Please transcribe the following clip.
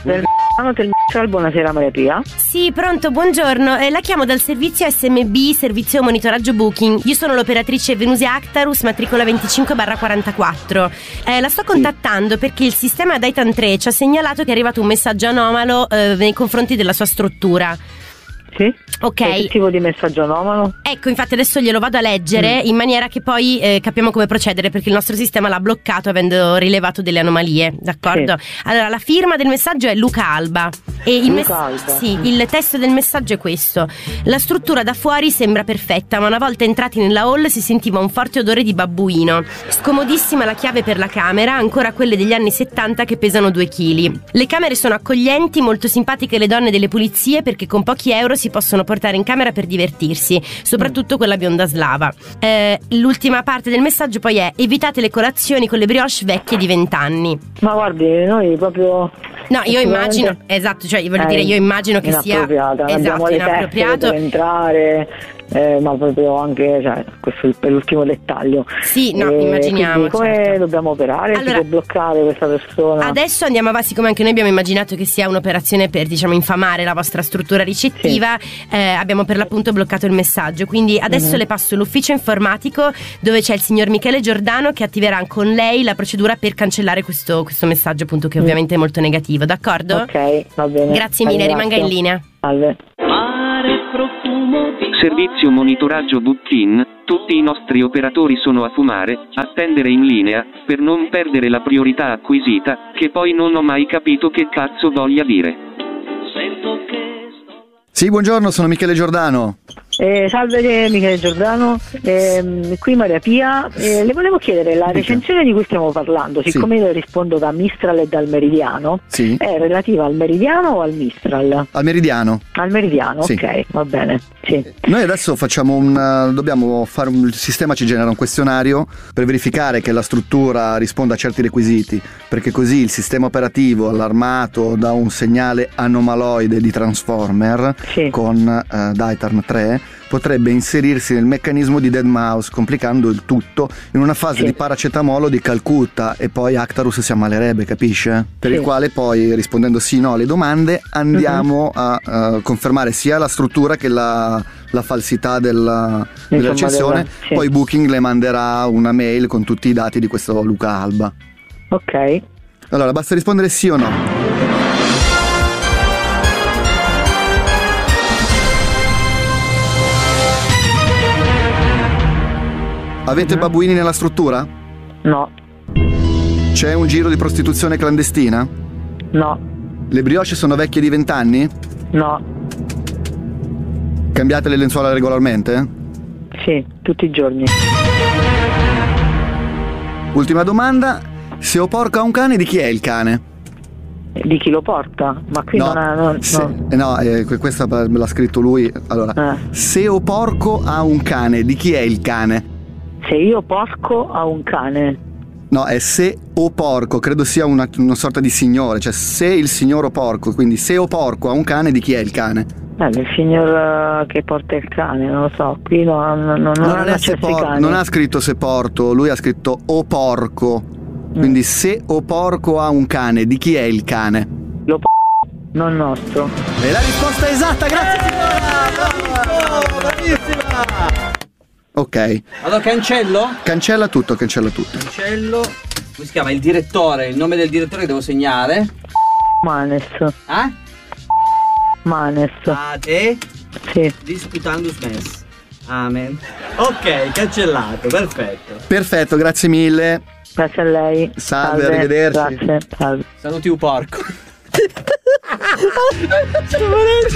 Buonasera Maria Pia. Sì, pronto, buongiorno. La chiamo dal servizio SMB, servizio monitoraggio booking. Io sono l'operatrice Venusia Actarus, matricola 25/44. La sto contattando perché il sistema Daitan 3 ci ha segnalato che è arrivato un messaggio anomalo nei confronti della sua struttura. Sì? Ok. Che tipo di messaggio anomalo? Ecco, infatti adesso glielo vado a leggere in maniera che poi capiamo come procedere, perché il nostro sistema l'ha bloccato avendo rilevato delle anomalie, d'accordo? Sì. Allora, la firma del messaggio è Luca Alba e il testo del messaggio è questo: la struttura da fuori sembra perfetta, ma una volta entrati nella hall si sentiva un forte odore di babbuino. Scomodissima la chiave per la camera, ancora quelle degli anni 70 che pesano 2 kg. Le camere sono accoglienti, molto simpatiche le donne delle pulizie, perché con pochi euro si possono portare in camera per divertirsi, soprattutto quella bionda slava. L'ultima parte del messaggio poi è: evitate le colazioni con le brioche vecchie di 20 anni. Ma guardi, noi proprio... No, io immagino, esatto, cioè voglio dire, io immagino che sia abbiamo le inappropriato per entrare, ma proprio anche, cioè, questo è l'ultimo dettaglio. Sì, no, immaginiamo. Come certo. dobbiamo operare? Allora, si può bloccare questa persona? Adesso andiamo avanti, siccome anche noi abbiamo immaginato che sia un'operazione per, diciamo, infamare la vostra struttura ricettiva. Sì. Abbiamo per l'appunto bloccato il messaggio, quindi adesso le passo l'ufficio informatico dove c'è il signor Michele Giordano, che attiverà con lei la procedura per cancellare questo messaggio, appunto, che ovviamente è molto negativo, d'accordo? Ok, va bene. Grazie mille, rimanga in linea. Salve. Servizio monitoraggio booking. Tutti i nostri operatori sono a fumare, attendere in linea, per non perdere la priorità acquisita, che poi non ho mai capito che cazzo voglia dire. Sì, buongiorno, sono Michele Giordano. Salve Michele Giordano, qui Maria Pia. Le volevo chiedere, la recensione di cui stiamo parlando, siccome io rispondo da Mistral e dal Meridiano, è relativa al Meridiano o al Mistral? Al Meridiano. Al Meridiano, ok, va bene. Sì. Noi adesso facciamo dobbiamo fare il sistema ci genera un questionario per verificare che la struttura risponda a certi requisiti, perché così il sistema operativo allarmato da un segnale anomaloide di transformer con Daitan 3 potrebbe inserirsi nel meccanismo di dead mouse, complicando il tutto in una fase di paracetamolo di Calcutta, e poi Actarus si ammalerebbe, capisce? Per il quale poi, rispondendo sì o no alle domande, andiamo a confermare sia la struttura che la falsità della recensione. Poi Booking le manderà una mail con tutti i dati di questo Luca Alba. Ok. Allora, basta rispondere sì o no. Avete babbuini nella struttura? No. C'è un giro di prostituzione clandestina? No. Le brioche sono vecchie di 20 anni? No. Cambiate le lenzuola regolarmente? Sì, tutti i giorni. Ultima domanda: se ho porco a un cane, di chi è il cane? Di chi lo porta? Ma qui questa me l'ha scritto lui. Allora, se ho porco a un cane, di chi è il cane? Se io porco a un cane. No, è se o porco, credo sia una sorta di signore, cioè se il signor o porco, quindi se o porco a un cane, di chi è il cane? Il signor che porta il cane, non lo so, qui non ha scritto se porto, lui ha scritto o porco, quindi se o porco ha un cane, di chi è il cane? Non nostro. E la risposta è esatta, grazie signora! Bravissima! Ok. Allora cancello? Cancella tutto. Cancello. Come si chiama? Il direttore, il nome del direttore che devo segnare? Manes. Manes. Ade? Sì. Disputandus mes. Amen. Ok, cancellato, perfetto, grazie mille. Grazie a lei. Salve. Arrivederci. Grazie, salve. Saluti un porco.